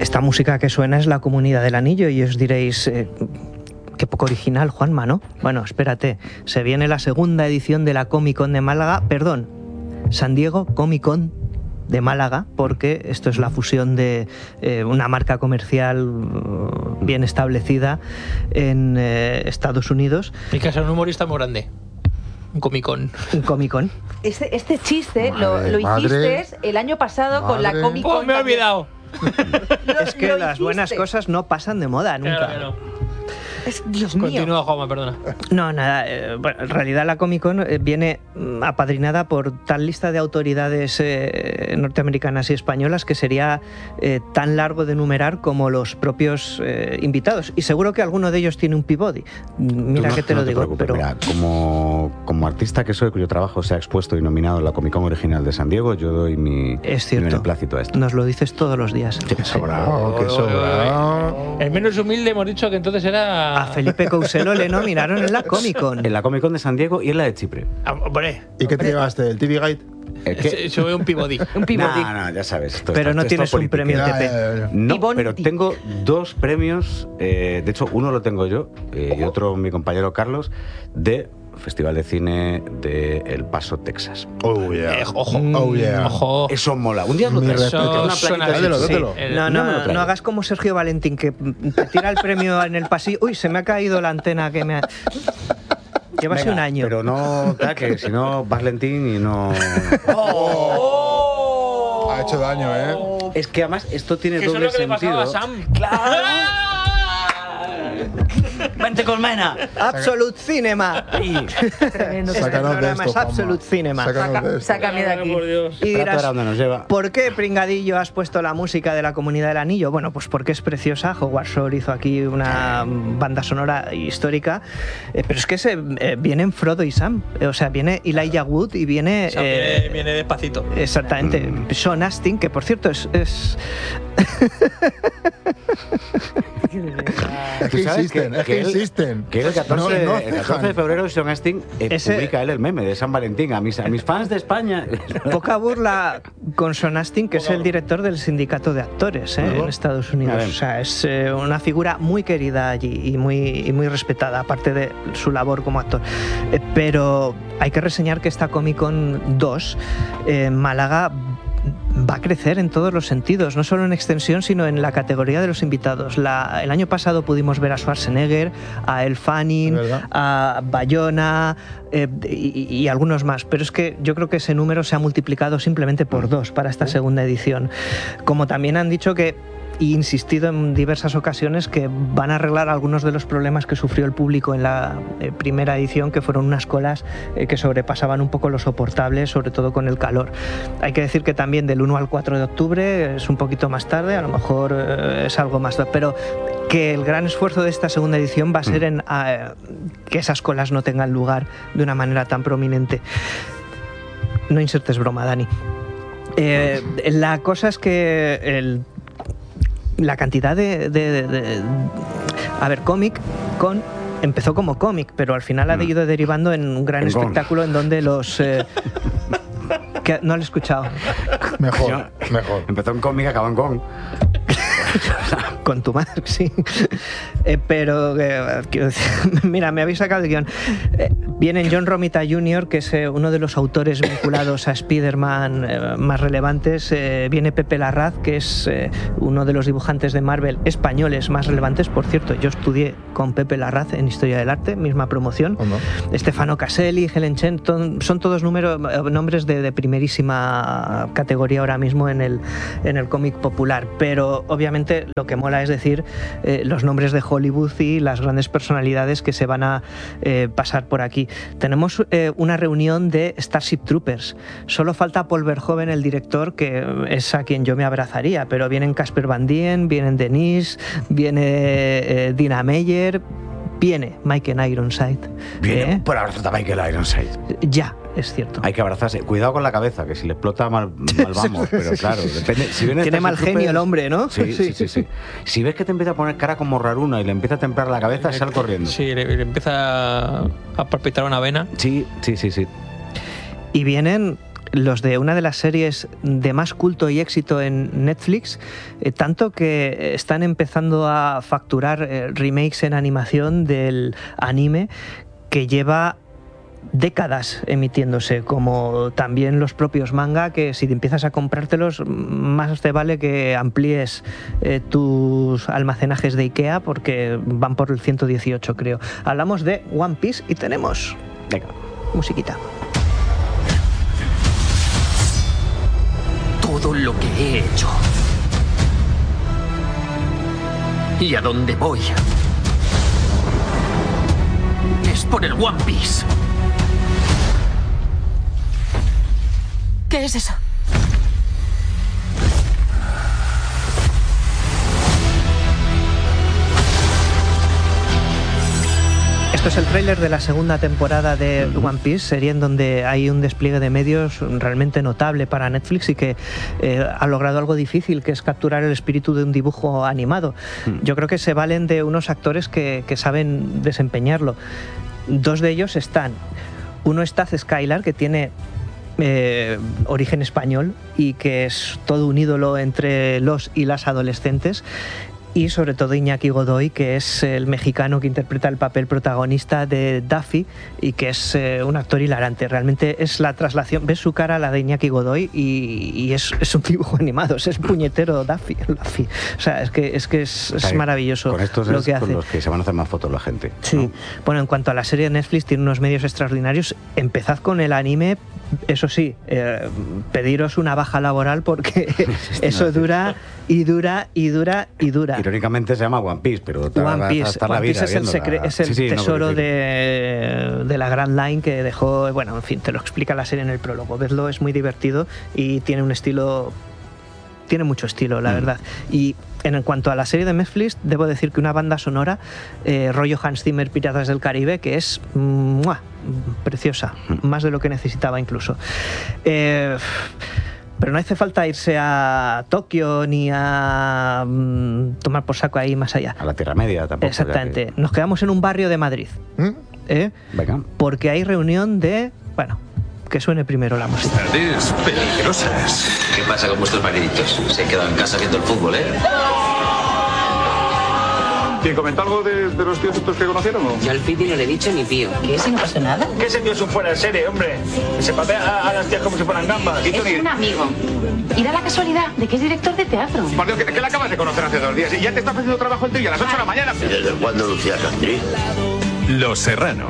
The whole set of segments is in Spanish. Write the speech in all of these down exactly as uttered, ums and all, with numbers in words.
esta música que suena es La Comunidad del Anillo y os diréis... Eh, qué poco original, Juanma, ¿no? Bueno, espérate, se viene la segunda edición de la Comic Con de Málaga, perdón, San Diego Comic Con de Málaga, porque esto es la fusión de eh, una marca comercial bien establecida en eh, Estados Unidos. Y que es un humorista muy grande. Un Comic-Con. Un Comic-Con. Este, este chiste Madre, lo, lo madre, hiciste el año pasado madre. con la Comic Con. ¡Oh, me he olvidado! Es que las buenas cosas no pasan de moda nunca. Claro que no. Es, Dios mío. Continúa, Juanma, perdona. No, nada. Eh, bueno, en realidad la Comic Con eh, viene mm, apadrinada por tal lista de autoridades eh, norteamericanas y españolas que sería eh, tan largo de enumerar como los propios eh, invitados. Y seguro que alguno de ellos tiene un Peabody. Mira no, que te no lo te digo. preocupes, Pero mira, como, como artista que soy, cuyo trabajo se ha expuesto y nominado en la Comic Con original de San Diego, yo doy mi, es mi cierto. beneplácito a esto. Nos lo dices todos los días. Qué sobrado, qué sobrado. El menos humilde hemos dicho que entonces era... A Felipe Couselo le nominaron en la Comic Con. En la Comic Con de San Diego y en la de Chipre. Ah, hombre, ¿Y qué te llevaste? ¿El T V Guide? ¿El qué? se ve un Peabody. Un Peabody. No, no, ya sabes. esto Pero está- no esto tienes es un política. premio Ya, T P. ya, ya. No, Peabody. pero tengo dos premios, eh, de hecho uno lo tengo yo eh, y otro mi compañero Carlos, de Festival de Cine de El Paso, Texas. Oh, yeah. Eh, ojo. Oh, yeah. Ojo. Eso mola. Un día lo Mi traigo. respeto. Tengo una Eso suena plaquita bien. así. Dátelo, Sí, dátelo. el- No, No me lo no, traigo. no hagas como Sergio Valentín, que te tira el premio en el pasillo. Uy, se me ha caído la antena que me ha... Lleva así Venga, un año. Pero no, tal, que si no vas lentín y no... Ha hecho daño, ¿eh? Es que además esto tiene Que eso es doble lo que le pasaba sentido. a Sam. ¡Claro! ¡Vente, colmena! Absolute Cinema. Tremendo. Este Sácanos de programa esto, es Absolute Juanma. Cinema. Sácanos Saca- de esto. sácame de aquí. Por Dios. Y Espérate a ver dirás, a dónde nos lleva. ¿por qué, pringadillo, has puesto la música de La Comunidad del Anillo? Bueno, pues porque es preciosa. Howard Shore hizo aquí una banda sonora histórica. Eh, pero es que se, eh, vienen Frodo y Sam. Eh, o sea, viene Elijah Wood y viene... O sea, eh, viene, viene despacito. Exactamente. Mm. Sean Astin, que por cierto es... es Es ¿Tú que sabes insisten, es que él- insisten. Que el catorce, No, no el catorce cejan. de febrero Sean Astin eh, Ese- publica él el meme de San Valentín a mis, a mis fans de España. Poca burla con Sean Astin, que es el director del sindicato de actores ¿eh? Claro. en Estados A Unidos. ver. O sea, es eh, una figura muy querida allí y muy, y muy respetada, aparte de su labor como actor. Eh, pero hay que reseñar que esta Comic Con dos en eh, Málaga va a crecer en todos los sentidos, no solo en extensión, sino en la categoría de los invitados. La, el año pasado pudimos ver a Schwarzenegger, a Elle Fanning, Es verdad. a Bayona eh, y, y algunos más, pero es que yo creo que ese número se ha multiplicado simplemente por dos para esta segunda edición. Como también han dicho que y insistido en diversas ocasiones que van a arreglar algunos de los problemas que sufrió el público en la eh, primera edición, que fueron unas colas eh, que sobrepasaban un poco lo soportable, sobre todo con el calor. Hay que decir que también del uno al cuatro de octubre es un poquito más tarde, a lo mejor eh, es algo más, pero que el gran esfuerzo de esta segunda edición va a ser en eh, que esas colas no tengan lugar de una manera tan prominente. No insertes broma, Dani. Eh, la cosa es que el la cantidad de, de, de, de a ver, cómic con empezó como cómic, pero al final ha ido derivando en un gran En Gon. espectáculo en donde los eh, que no lo he escuchado Mejor, mejor. Empezó en cómic, acabó en con. con tu madre, sí. Eh, pero, eh, quiero decir, mira, me habéis sacado el guión. Eh, viene John Romita junior, que es eh, uno de los autores vinculados a Spider-Man eh, más relevantes. Eh, viene Pepe Larraz, que es eh, uno de los dibujantes de Marvel españoles más relevantes. Por cierto, yo estudié con Pepe Larraz en Historia del Arte, misma promoción. ¿O no? Stefano Caselli, Helen Chen, ton- son todos número- nombres de, de primerísima categoría ahora mismo en el, en el cómic popular, pero obviamente lo que mola es decir eh, los nombres de Hollywood y las grandes personalidades que se van a eh, pasar por aquí. Tenemos eh, una reunión de Starship Troopers, solo falta Paul Verhoeven, el director, que es a quien yo me abrazaría, pero vienen Casper Van Dien, vienen Denise, viene eh, Dina Meyer, viene Michael Ironside. Viene ¿eh? por abrazar a Michael Ironside. Ya, es cierto. Hay que abrazarse. Cuidado con la cabeza, que si le explota mal, mal vamos. Pero claro, depende. Si viene Tiene Starship mal genio Troopers- el hombre, ¿no? Sí, sí, sí, sí. Si ves que te empieza a poner cara como raruna y le empieza a templar la cabeza, sal corriendo. Sí, le, le empieza a palpitar una vena. Sí, sí, sí, sí. Y vienen los de una de las series de más culto y éxito en Netflix, eh, tanto que están empezando a facturar eh, remakes en animación del anime que lleva décadas emitiéndose, como también los propios manga, que si te empiezas a comprártelos, más te vale que amplíes eh, tus almacenajes de IKEA, porque van por el ciento dieciocho, creo. Hablamos de One Piece y tenemos Venga. musiquita. Todo lo que he hecho y a dónde voy es por el One Piece. ¿Qué es eso? Esto es el tráiler de la segunda temporada de One Piece, serie en donde hay un despliegue de medios realmente notable para Netflix y que eh, ha logrado algo difícil, que es capturar el espíritu de un dibujo animado. Yo creo que se valen de unos actores que, que saben desempeñarlo. Dos de ellos están. Uno es Taz Skylar, que tiene Eh, origen español y que es todo un ídolo entre los y las adolescentes, y sobre todo Iñaki Godoy, que es el mexicano que interpreta el papel protagonista de Daffy y que es eh, un actor hilarante. Realmente es la traslación, ves su cara, la de Iñaki Godoy, y, y es, es un dibujo animado, es puñetero Daffy, Daffy. O sea, es que es, que es, es O sea, maravilloso con estos lo es que con hace. los que se van a hacer más fotos la gente. Sí, ¿no? bueno, en cuanto a la serie de Netflix, tiene unos medios extraordinarios. Empezad con el anime, eso sí, eh, pediros una baja laboral porque eso dura y dura y dura y dura. Irónicamente se llama One Piece, pero te vas One a Piece, estar la One vida Piece es el, viéndola. secre- es el Sí, sí, no, tesoro porque- de, de la Grand Line que dejó, bueno, en fin, te lo explica la serie en el prólogo. Vedlo, es muy divertido y tiene un estilo, tiene mucho estilo, la Mm. verdad. Y en cuanto a la serie de Netflix, debo decir que una banda sonora, eh, rollo Hans Zimmer, Piratas del Caribe, que es ¡mua!, preciosa, más de lo que necesitaba incluso. Eh, pero no hace falta irse a Tokio ni a mm, tomar por saco ahí más allá. A la Tierra Media tampoco. ya Exactamente. que- Nos quedamos en un barrio de Madrid, ¿Mm? ¿eh? Venga. Porque hay reunión de... Bueno, que suene primero la música. Tardes peligrosas. ¿Qué pasa con vuestros mariditos? Se han quedado en casa viendo el fútbol, ¿eh? ¿Quién comentó algo de, de los tíos estos que conocieron? o? Yo al Piti no le he dicho ni pío. ¿Qué? Si no pasa nada. ¿Qué ese tío es un fuera de serie, hombre? Que se papea a, a las tías como si fueran gambas. ¿Y tú Es ni- un amigo. Y da la casualidad de que es director de teatro. Por Dios, que, que la acabas de conocer hace dos días y ya te está ofreciendo trabajo el tío y a las ocho de la mañana. ¿Desde cuándo Lucía es actriz? Los Serrano.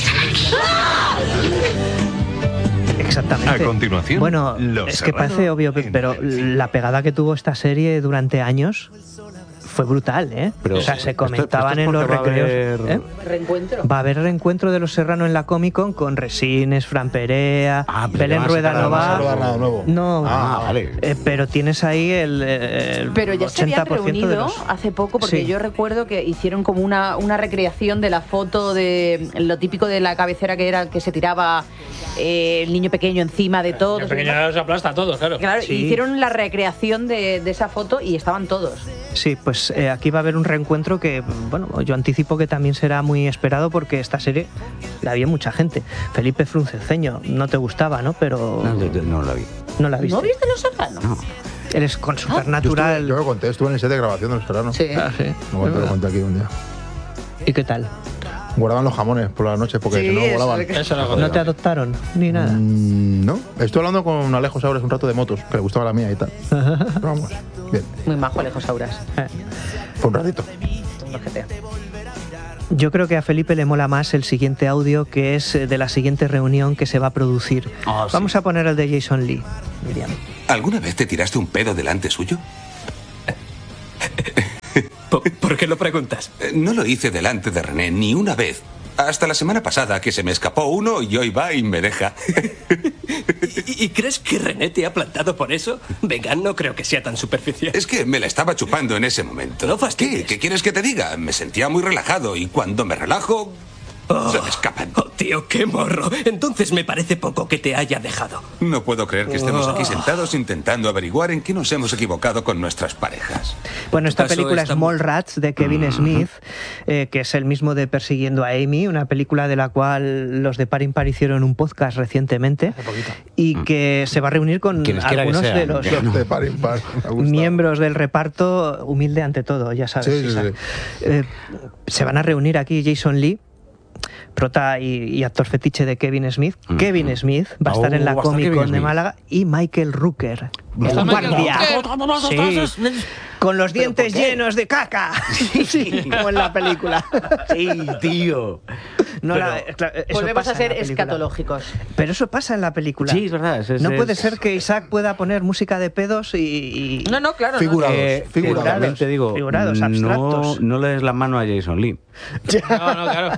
Exactamente. A continuación, bueno, Los es que Serrano parece obvio, en pero la pegada que tuvo esta serie durante años fue brutal, ¿eh? Pero o sea, esto- se comentaban esto es en los porque va a recreos. haber- ¿eh? Reencuentro. Va a haber reencuentro de los Serrano en la Comic Con con Resines, Fran Perea, Ah, pero Belén ya van a Rueda sacar no además va. No va a dar nada nuevo. No, Ah, vale. eh, pero tienes ahí el, el Pero ya se habían ochenta por ciento de reunido los... hace poco, porque Sí. yo recuerdo que hicieron como una, una recreación de la foto de lo típico de la cabecera, que era que se tiraba eh, el niño pequeño encima de todos. El pequeño se aplasta a todos, claro. Claro, Sí. hicieron la recreación de, de esa foto y estaban todos. Sí, pues eh, aquí va a haber un reencuentro que, bueno, yo anticipo que también será muy esperado porque esta serie la vio mucha gente. Felipe Frunceño, no te gustaba, ¿no? Pero No, yo- yo no la vi. no la viste. ¿No viste Los Serrano? No. Él es con Yo, estuve, Supernatural. yo lo conté, estuve en el set de grabación de Los Serrano. Sí. Ah, sí. No, te lo conté aquí un día. ¿Y qué tal? Guardaban los jamones por las noches porque Sí, si no eso volaban. de que- Eso era ¿No joder. te adoptaron ni nada? Mm, no, estoy hablando con Alejo Saures un rato de motos, que le gustaba la mía y tal. Pero vamos, bien, Muy majo, Alejo Sauras. Eh. fue un ratito. Ojete. Yo creo que a Felipe le mola más el siguiente audio, que es eh, de la siguiente reunión que se va a producir. Ah, sí. Vamos a poner el de Jason Lee, Miriam. ¿Alguna vez te tiraste un pedo delante suyo? ¿Por, por qué lo preguntas? Eh, No lo hice delante de René ni una vez. Hasta la semana pasada que se me escapó uno y hoy va y me deja. ¿Y, y crees que René te ha plantado por eso? Venga, no creo que sea tan superficial. Es que me la estaba chupando en ese momento. No fastidies. ¿Qué? ¿Qué quieres que te diga? Me sentía muy relajado y cuando me relajo, Oh, Se me escapan. oh, tío, qué morro. Entonces me parece poco que te haya dejado. No puedo creer que estemos Oh. aquí sentados intentando averiguar en qué nos hemos equivocado con nuestras parejas. Bueno, esta Caso película es está muy- Mallrats de Kevin Smith, eh, que es el mismo de Persiguiendo a Amy, una película de la cual los de Par Impar hicieron un podcast recientemente y que se va a reunir con Quienes quiera que algunos sean, de los que De par en par. Me ha gustado. miembros del reparto, humilde ante todo, ya sabes. Sí, sí, Isaac. sí. Eh, se van a reunir aquí Jason Lee, prota y, y actor fetiche de Kevin Smith. Mm. Kevin Smith va a estar Oh, en la va a estar Comic Kevin Con de Smith. Málaga y Michael Rooker, el ¿Está Michael guardia. Rooker? Sí, con los dientes llenos de caca. Sí, como en la película. Sí, tío. No, Pero- la- claro, eso Volvemos pasa a en ser la película. escatológicos. Pero eso pasa en la película. Sí, es verdad. es- es- No puede es- ser que Isaac pueda poner música de pedos y... y- No, no, claro. no. Figurados. Eh, figurados. que también te digo, Figurados, no, abstractos. no le des la mano a Jason Lee. No, no, claro.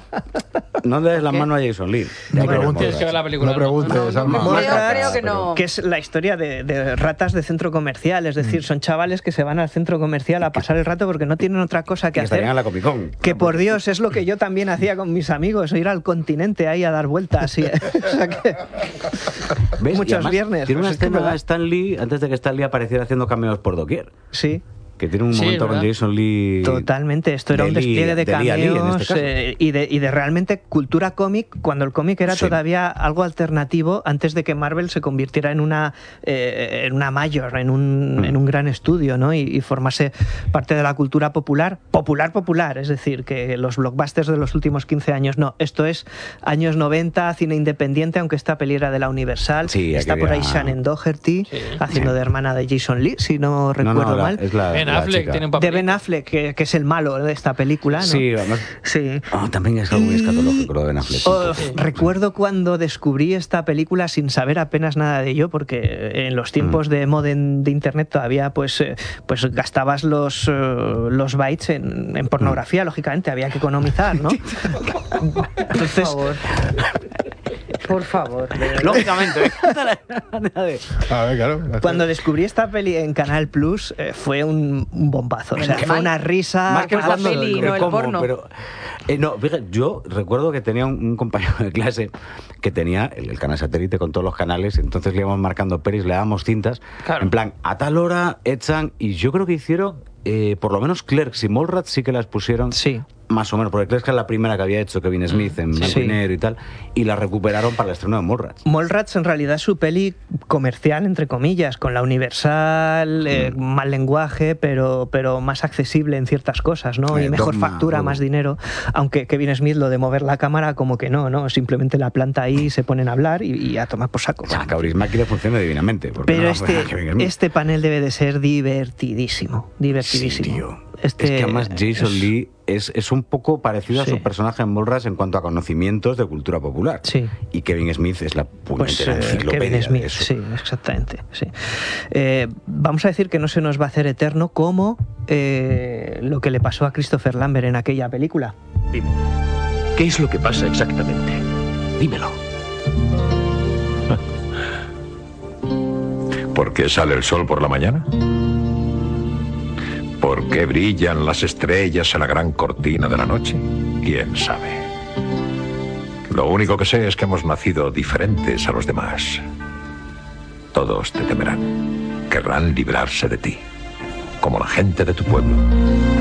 No le des la ¿Qué? mano a Jason Lee. No Ya preguntes. Tienes que ver la película. No preguntes, No, no, Alma. no, Creo, Mallrats, creo que no. que es la historia de, de ratas de centro comercial, es decir, son chavales que se van al centro comercial a pasar el rato porque no tienen otra cosa que Que estarían en hacer. la Comic Con. Que por Dios es lo que yo también hacía con mis amigos, ir al continente ahí a dar vueltas. Y, o sea que- ¿Ves? Y Muchos además viernes. Tiene una pues es que escena verdad. Stan Lee antes de que Stan Lee apareciera haciendo cameos por doquier. Sí. Que tiene un Sí, momento es con verdad. Jason Lee. Totalmente, esto era de un Lee- despliegue de de Lee a Lee, en cameos este caso. eh, y, de, y de realmente cultura cómic, cuando el cómic era Sí. todavía algo alternativo antes de que Marvel se convirtiera en una eh, en una mayor, en un, Mm. en un gran estudio, ¿no? Y, y formase parte de la cultura popular, popular, popular, es decir, que los blockbusters de los últimos quince años, no, esto es años noventa, cine independiente, aunque esta peli era de la Universal, Sí, está aquí por ahí había- Shannon Doherty Sí. haciendo de hermana de Jason Lee, si no No, recuerdo no, la- mal. es la, Ben la Affleck chica. tiene un De papel. Ben Affleck, que, que es el malo de esta película, ¿no? Sí, además. Sí. Ah, también es algo muy escatológico lo de Ben Affleck. Oh, recuerdo cuando descubrí esta película sin saber apenas nada de ello, porque en los tiempos de modem de internet todavía pues, eh, pues gastabas los, eh, los bytes en, en pornografía, lógicamente, había que economizar, ¿no? Entonces, Por favor. de verdad. Lógicamente. A ver, claro. cuando descubrí esta peli en Canal Plus, eh, fue un, un bombazo. O sea, fue una risa. Más que la cuando- peli, pero no el ¿cómo? porno. Pero, eh, no, fíjate, yo recuerdo que tenía un, un compañero de clase que tenía el, el canal satélite con todos los canales, entonces le íbamos marcando pelis, le dábamos cintas, Claro. en plan, a tal hora echan, y yo creo que hicieron, eh, por lo menos Clerks y Mallrats sí que las pusieron. Sí. Más o menos, porque Clerks era la primera que había hecho Kevin Smith en blanco Sí. y negro y tal, y la recuperaron para el estreno de Mallrats. Mallrats en realidad es su peli comercial, entre comillas, con la Universal, eh, Mm. mal lenguaje, pero, pero más accesible en ciertas cosas, ¿no? Eh, y mejor Dogma, factura, luego. más dinero. Aunque Kevin Smith lo de mover la cámara, como que no, ¿no? Simplemente la planta ahí, se ponen a hablar y, y a tomar por saco. Ya, Kaurismäki le funciona divinamente. ¿por qué Pero no va a este, poner a Kevin Smith? este panel debe de ser divertidísimo, divertidísimo. Sí, tío. Este, es que además Jason es- Lee es, es un poco parecido Sí. a su personaje en Mallrats en cuanto a conocimientos de cultura popular. Sí. Y Kevin Smith es la Pues puñetera eh, enciclopedia Kevin de Smith, eso. sí, exactamente. Sí. Eh, vamos a decir que no se nos va a hacer eterno como eh, lo que le pasó a Christopher Lambert en aquella película. Dime, ¿qué es lo que pasa exactamente? Dímelo. ¿Por qué sale el sol por la mañana? ¿Por qué brillan las estrellas en la gran cortina de la noche? ¿Quién sabe? Lo único que sé es que hemos nacido diferentes a los demás. Todos te temerán. Querrán librarse de ti, como la gente de tu pueblo.